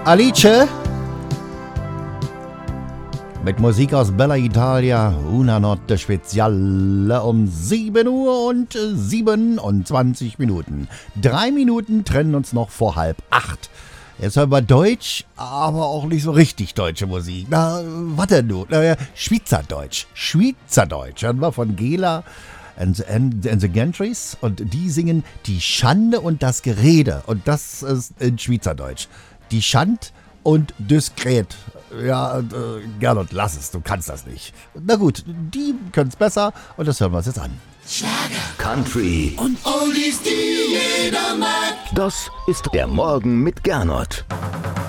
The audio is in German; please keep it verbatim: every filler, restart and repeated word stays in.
Alice? Mit Musik aus Bella Italia, Una Notte Speziale um sieben Uhr und siebenundzwanzig Minuten. Drei Minuten trennen uns noch vor halb acht. Jetzt hören wir Deutsch, aber auch nicht so richtig deutsche Musik. Na, was denn du? Na, Schweizerdeutsch. Schweizerdeutsch. Hören wir von Gela and the, and, and the Gantries. Und die singen Die Schande und das Gerede. Und das ist in Schweizerdeutsch. Die Schand und diskret. Ja, äh, Gernot, lass es, du kannst das nicht. Na gut, die können es besser und das hören wir uns jetzt an. Schlager, Country und Oldies, die jeder mag. Das ist der Morgen mit Gernot.